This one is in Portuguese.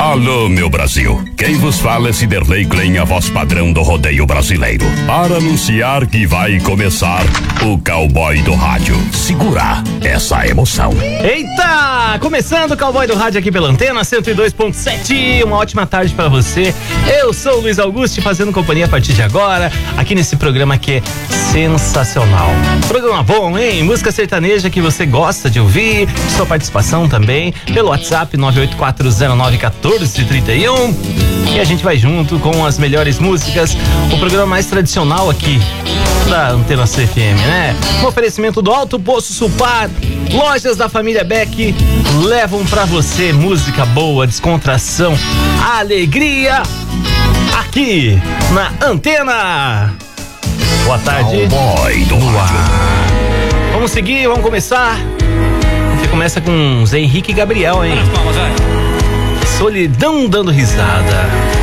Alô, meu Brasil. Quem vos fala é Ciderley Glenn, a voz padrão do rodeio brasileiro. Para anunciar que vai começar o Cowboy do Rádio. Segura essa emoção. Eita! Começando o Cowboy do Rádio aqui pela Antena 102.7. Uma ótima tarde pra você. Eu sou o Luiz Augusto, fazendo companhia a partir de agora, aqui nesse programa que é sensacional. Programa bom, hein? Música sertaneja que você gosta de ouvir, sua participação também, pelo WhatsApp 984091431. E a gente vai junto com as melhores músicas, o programa mais tradicional aqui da Antena CFM, né? Um oferecimento do Alto Poço Sulpar, lojas da família Beck, levam pra você música boa, descontração, alegria, aqui na Antena. Boa tarde. Cowboy do Rádio. Vamos seguir, vamos começar. Você começa com Zé Henrique e Gabriel, hein? Solidão dando risada.